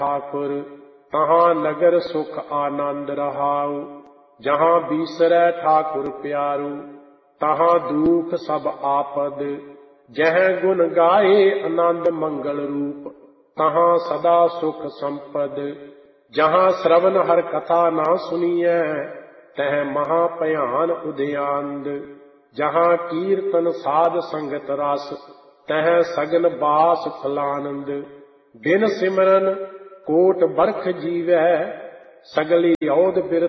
ठाकुर तहाँ नगर सुख आनंद रहाऊ। जहाँ बीसरै ठाकुर प्यारू तहाँ दुख सब आपद। जह गुण गाए आनंद मंगल रूप तहाँ सदा सुख संपद। जहाँ श्रवण हर कथा ना सुनिए तह महाभयान उदयांद। जहाँ कीर्तन साध संगत रस तह सगन बास फलानंद। बिन सिमरन कोट बरख जीवै सगली औध बिरथ